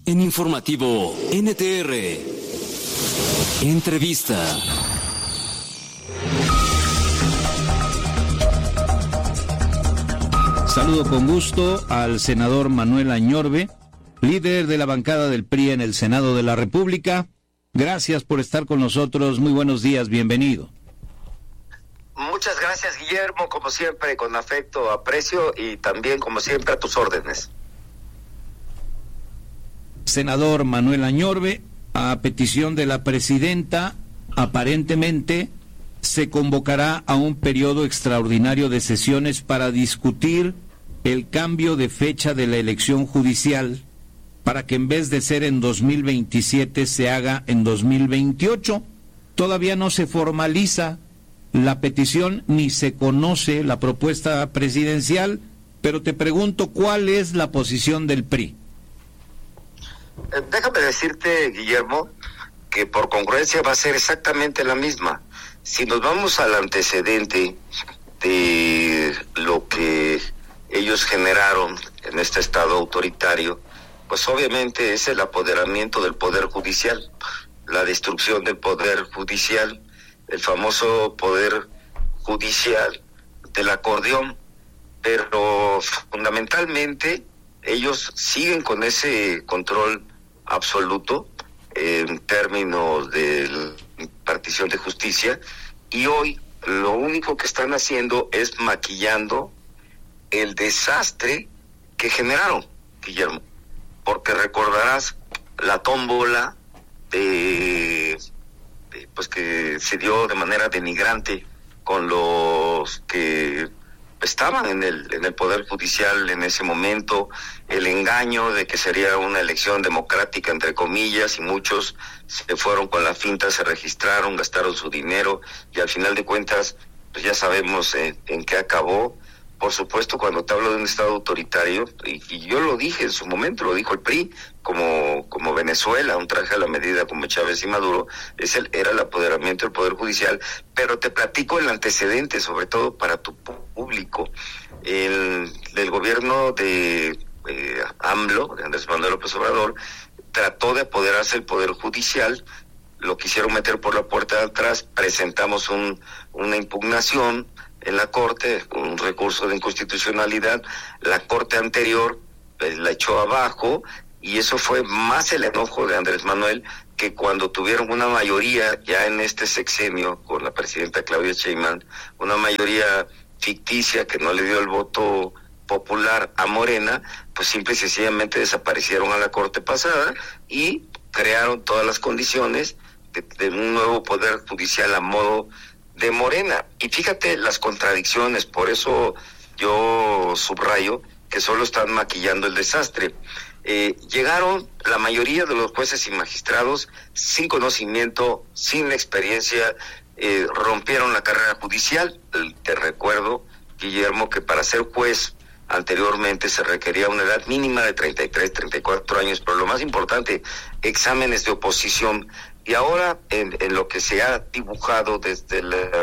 En Informativo NTR, entrevista. Saludo con gusto al senador Manuel Añorbe, líder de la bancada del PRI en el Senado de la República. Gracias por estar con nosotros. Muy buenos días, bienvenido. Muchas gracias, Guillermo, como siempre, con afecto, aprecio y también, como siempre, a tus órdenes. Senador Manuel Añorbe, a petición de la presidenta, aparentemente se convocará a un periodo extraordinario de sesiones para discutir el cambio de fecha de la elección judicial para que en vez de ser en 2027 se haga en 2028. Todavía no se formaliza la petición ni se conoce la propuesta presidencial, pero te pregunto, ¿cuál es la posición del PRI? Déjame decirte, Guillermo, que por congruencia va a ser exactamente la misma. Si nos vamos al antecedente de lo que ellos generaron en este estado autoritario, pues obviamente es el apoderamiento del Poder Judicial, la destrucción del Poder Judicial, el famoso Poder Judicial del acordeón, pero fundamentalmente ellos siguen con ese control absoluto en términos de impartición de justicia, y hoy lo único que están haciendo es maquillando el desastre que generaron, Guillermo, porque recordarás la tómbola pues que se dio de manera denigrante con los que estaban en el Poder Judicial en ese momento, el engaño de que sería una elección democrática, entre comillas, y muchos se fueron con la finta, se registraron, gastaron su dinero, y al final de cuentas, pues ya sabemos en qué acabó. Por supuesto, cuando te hablo de un Estado autoritario, y yo lo dije en su momento, lo dijo el PRI, como Venezuela, un traje a la medida como Chávez y Maduro, era el apoderamiento del Poder Judicial, pero te platico el antecedente, sobre todo para tu público. El gobierno de AMLO, de Andrés Manuel López Obrador, trató de apoderarse del Poder Judicial, lo quisieron meter por la puerta de atrás, presentamos una impugnación en la Corte, un recurso de inconstitucionalidad, la Corte anterior la echó abajo, y eso fue más el enojo de Andrés Manuel, que cuando tuvieron una mayoría ya en este sexenio con la presidenta Claudia Sheinbaum, una mayoría ficticia que no le dio el voto popular a Morena, pues simple y sencillamente desaparecieron a la Corte pasada y crearon todas las condiciones de un nuevo poder judicial a modo de Morena. Y fíjate las contradicciones, por eso yo subrayo que solo están maquillando el desastre. Llegaron la mayoría de los jueces y magistrados sin conocimiento, sin experiencia, rompieron la carrera judicial. Te recuerdo, Guillermo, que para ser juez anteriormente se requería una edad mínima de 33, 34 años, pero lo más importante, exámenes de oposición. Y ahora, en lo que se ha dibujado desde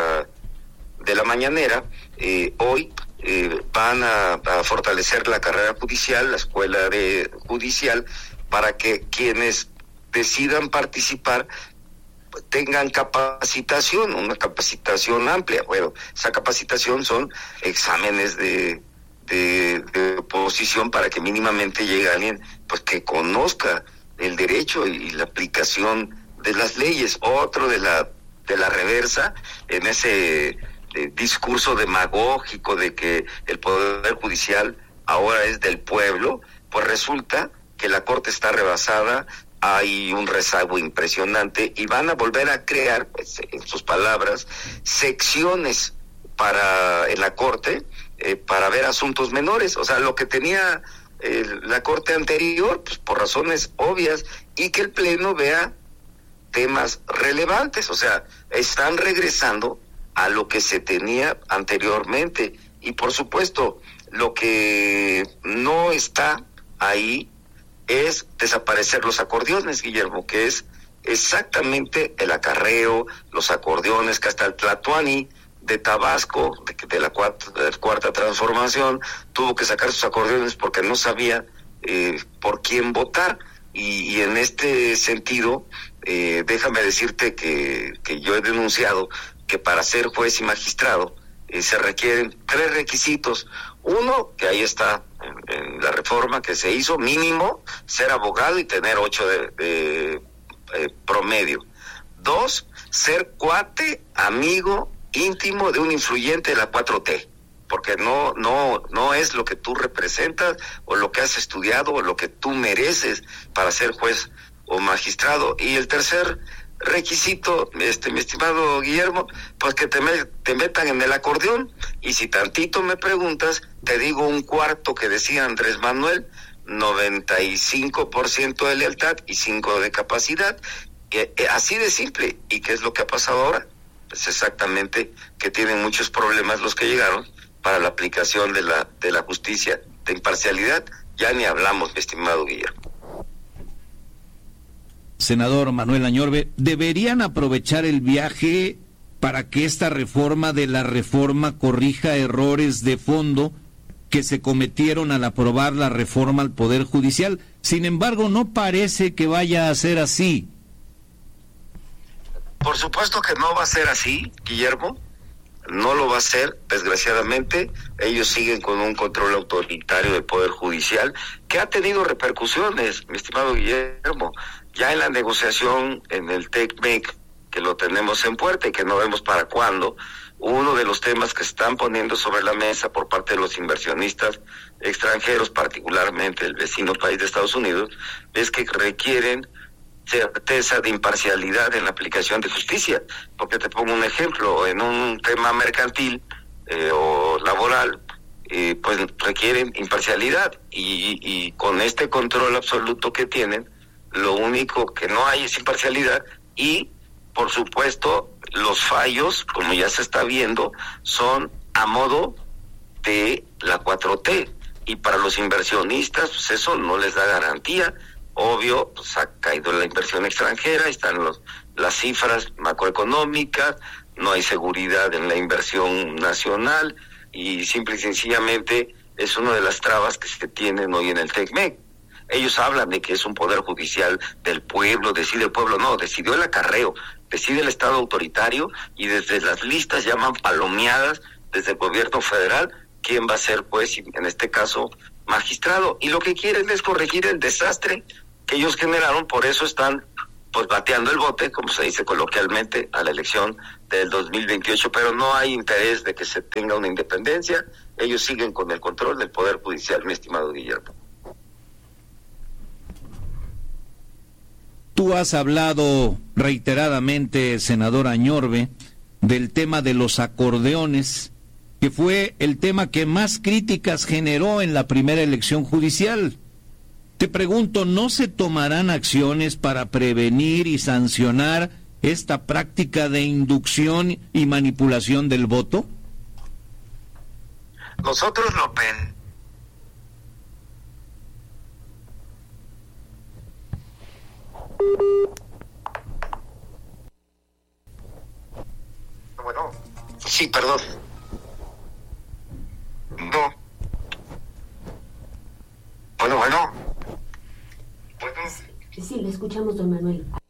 de la mañanera, hoy van a fortalecer la carrera judicial, la escuela judicial, para que quienes decidan participar tengan capacitación, una capacitación amplia. Bueno, esa capacitación son exámenes de oposición para que mínimamente llegue alguien pues que conozca el derecho y la aplicación de las leyes. Otro de la reversa en ese discurso demagógico de que el Poder Judicial ahora es del pueblo, pues resulta que la Corte está rebasada, hay un rezago impresionante y van a volver a crear, pues, en sus palabras, secciones en la Corte para ver asuntos menores. O sea, lo que tenía la Corte anterior, pues por razones obvias, y que el Pleno vea temas relevantes. O sea, están regresando a lo que se tenía anteriormente. Y por supuesto, lo que no está ahí es desaparecer los acordeones, Guillermo, que es exactamente el acarreo, los acordeones, que hasta el Tlatuani de Tabasco, de la cuarta transformación, tuvo que sacar sus acordeones porque no sabía por quién votar. y en este sentido, déjame decirte que yo he denunciado que para ser juez y magistrado se requieren 3 requisitos. Uno, que ahí está en la reforma que se hizo, mínimo ser abogado y tener 8 de promedio. 2, ser cuate, amigo, íntimo de un influyente de la 4T, porque no es lo que tú representas o lo que has estudiado o lo que tú mereces para ser juez o magistrado. Y el tercer requisito, mi estimado Guillermo, pues que te metan en el acordeón, y si tantito me preguntas, te digo un cuarto que decía Andrés Manuel: 95% de lealtad y 5% de capacidad. Así de simple. ¿Y qué es lo que ha pasado ahora? Pues exactamente que tienen muchos problemas los que llegaron para la aplicación de la justicia. De imparcialidad ya ni hablamos, mi estimado Guillermo. Senador Manuel Añorbe, ¿deberían aprovechar el viaje para que esta reforma de la reforma corrija errores de fondo que se cometieron al aprobar la reforma al Poder Judicial? Sin embargo, no parece que vaya a ser así. Por supuesto que no va a ser así, Guillermo. No lo va a ser, desgraciadamente. Ellos siguen con un control autoritario del Poder Judicial que ha tenido repercusiones, mi estimado Guillermo. Ya en la negociación en el TECMEC, que lo tenemos en puerta y que no vemos para cuándo, uno de los temas que están poniendo sobre la mesa por parte de los inversionistas extranjeros, particularmente el vecino país de Estados Unidos, es que requieren certeza de imparcialidad en la aplicación de justicia. Porque te pongo un ejemplo: en un tema mercantil o laboral, pues requieren imparcialidad, y con este control absoluto que tienen, lo único que no hay es imparcialidad. Y por supuesto los fallos, como ya se está viendo, son a modo de la 4T, y para los inversionistas pues eso no les da garantía. Obvio, pues ha caído la inversión extranjera, están las cifras macroeconómicas, no hay seguridad en la inversión nacional, y simple y sencillamente es una de las trabas que se tienen hoy en el TECMEC. Ellos hablan de que es un poder judicial del pueblo, decide el pueblo. No, decidió el acarreo, decide el Estado autoritario, y desde las listas llaman palomeadas desde el gobierno federal quién va a ser, pues, en este caso, magistrado. Y lo que quieren es corregir el desastre que ellos generaron. Por eso están, pues, bateando el bote, como se dice coloquialmente, a la elección del 2028, pero no hay interés de que se tenga una independencia. Ellos siguen con el control del Poder Judicial, mi estimado Guillermo. Tú has hablado reiteradamente, senador Añorbe, del tema de los acordeones, que fue el tema que más críticas generó en la primera elección judicial. Te pregunto, ¿no se tomarán acciones para prevenir y sancionar esta práctica de inducción y manipulación del voto? Nosotros lo pen. Bueno, sí, perdón. No. Bueno. Sí, le escuchamos, don Manuel.